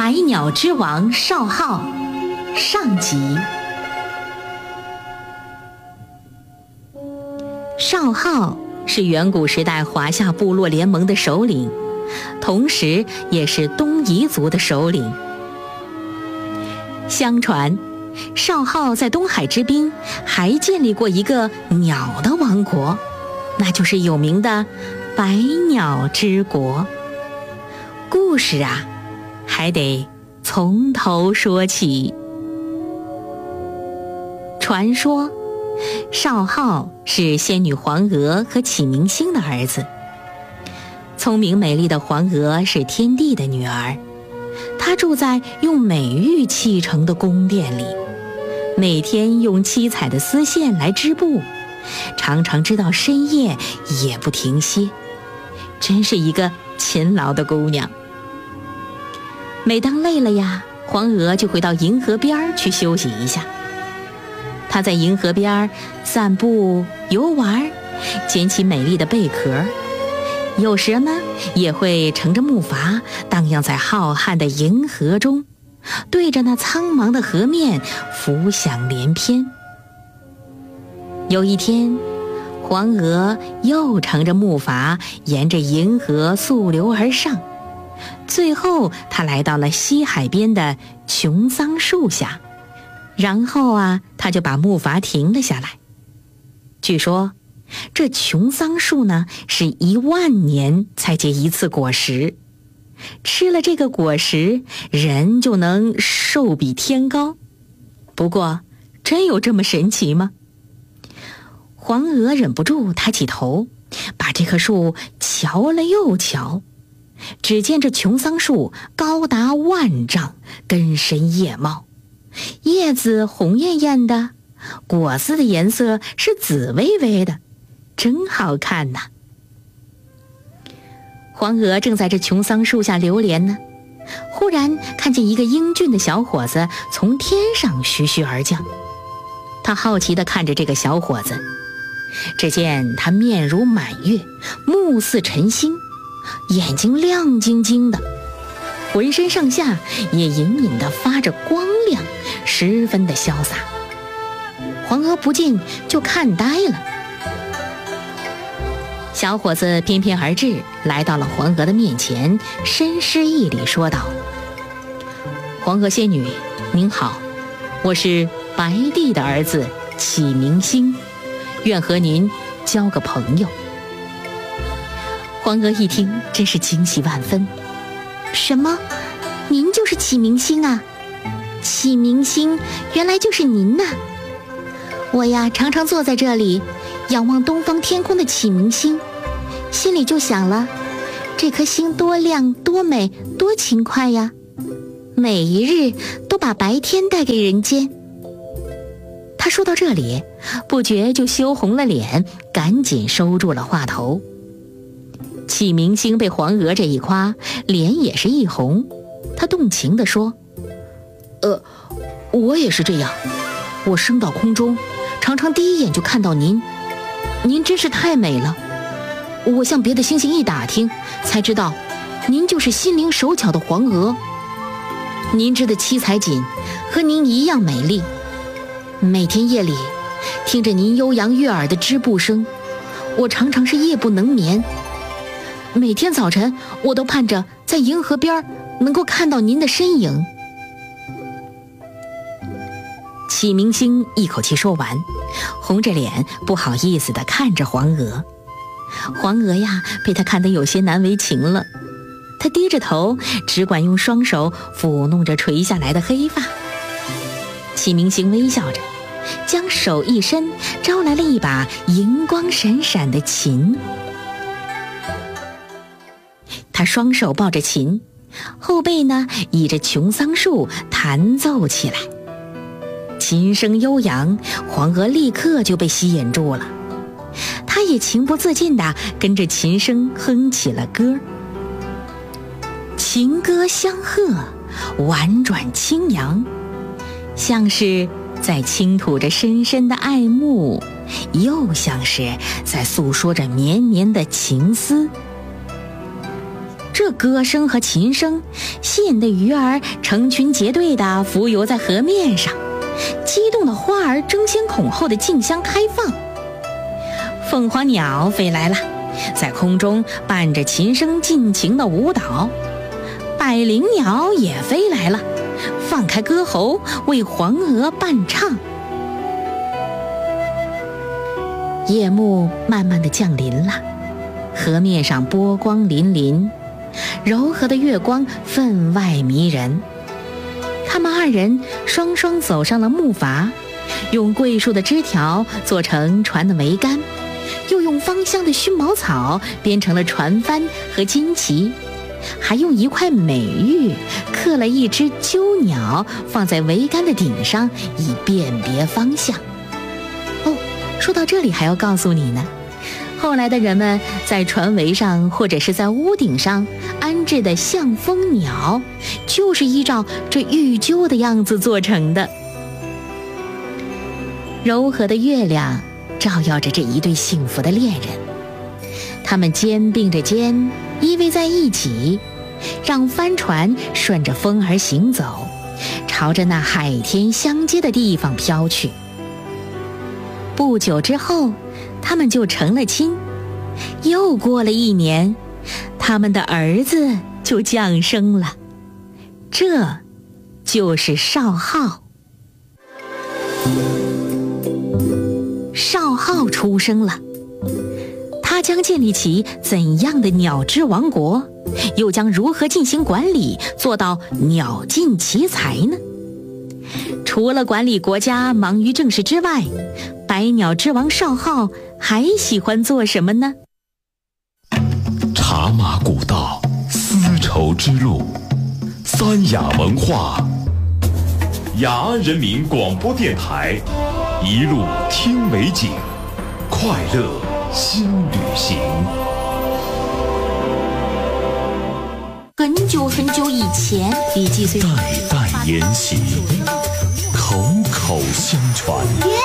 百鸟之王少昊上集。少昊是远古时代华夏部落联盟的首领，同时也是东夷族的首领。相传少昊在东海之滨还建立过一个鸟的王国，那就是有名的百鸟之国。故事啊，还得从头说起。传说少昊是仙女黄娥和启明星的儿子。聪明美丽的黄娥是天帝的女儿，她住在用美玉砌成的宫殿里，每天用七彩的丝线来织布，常常织到深夜也不停歇，真是一个勤劳的姑娘。每当累了呀，黄娥就会到银河边去休息一下。她在银河边散步游玩，捡起美丽的贝壳，有时呢也会乘着木筏荡漾在浩瀚的银河中，对着那苍茫的河面浮想联翩。有一天，黄娥又乘着木筏沿着银河溯流而上，最后她来到了西海边的琼桑树下，然后她就把木筏停了下来。据说这琼桑树呢是10000年才结一次果实，吃了这个果实，人就能寿比天高。不过真有这么神奇吗？黄娥忍不住抬起头，把这棵树瞧了又瞧，只见这琼桑树高达10000丈，根深叶茂，叶子红艳艳的，果子的颜色是紫微微的，真好看呐。黄娥正在这琼桑树下流连呢，忽然看见一个英俊的小伙子从天上徐徐而降。她好奇地看着这个小伙子，只见他面如满月，目似晨星，眼睛亮晶晶的，浑身上下也隐隐地发着光亮，十分的潇洒。黄娥不禁就看呆了。小伙子翩翩而至，来到了黄娥的面前，深施一礼，说道：黄娥仙女您好，我是白帝的儿子启明星，愿和您交个朋友。黄娥一听真是惊喜万分， 什么？您就是启明星啊？启明星原来就是您呐！我呀常常坐在这里仰望东方天空的启明星，心里就想了，这颗星多亮多美多勤快呀，每一日都把白天带给人间。 他说到这里，不觉就羞红了脸，赶紧收住了话头。启明星被黄娥这一夸，脸也是一红，他动情地说：我也是这样，我升到空中，常常第一眼就看到您，您真是太美了。我向别的星星一打听，才知道您就是心灵手巧的黄娥。您织的七彩锦和您一样美丽，每天夜里听着您悠扬悦耳的织布声，我常常是夜不能眠。每天早晨我都盼着在银河边能够看到您的身影。启明星一口气说完，红着脸不好意思地看着黄娥。黄娥呀被他看得有些难为情了，她低着头，只管用双手抚弄着垂下来的黑发。启明星微笑着，将手一伸，招来了一把银光闪闪的琴。他双手抱着琴，后背呢倚着琼桑树弹奏起来。琴声悠扬，黄娥立刻就被吸引住了，她也情不自禁地跟着琴声哼起了歌。情歌相和，婉转轻扬，像是在倾吐着深深的爱慕，又像是在诉说着绵绵的情思。 这歌声和琴声吸引的鱼儿成群结队地浮游在河面上，激动的花儿争先恐后地竞相开放。凤凰鸟飞来了，在空中伴着琴声尽情地舞蹈。百灵鸟也飞来了，放开歌喉为黄鹅伴唱。夜幕慢慢地降临了，河面上波光粼粼，柔和的月光分外迷人。他们二人双双走上了木筏，用桂树的枝条做成船的桅杆，又用芳香的熏茅草编成了船帆和旌旗，还用一块美玉刻了一只鸠鸟放在桅杆的顶上，以辨别方向。说到这里还要告诉你呢，后来的人们在船桅上或者是在屋顶上安置的向风鸟，就是依照这玉鸠的样子做成的。柔和的月亮照耀着这一对幸福的恋人，他们肩并着肩依偎在一起，让帆船顺着风儿行走，朝着那海天相接的地方飘去。不久之后，他们就成了亲。又过了1年，他们的儿子就降生了，这就是少昊。少昊出生了，他将建立起怎样的鸟之王国，又将如何进行管理，做到鸟尽其才呢？除了管理国家忙于政事之外，百鸟之王少昊还喜欢做什么呢？ 茶马古道，丝绸之路，三雅文化，雅安人民广播电台，一路听美景，快乐新旅行。 很久很久以前， 笔记虽代代沿袭，口口相传。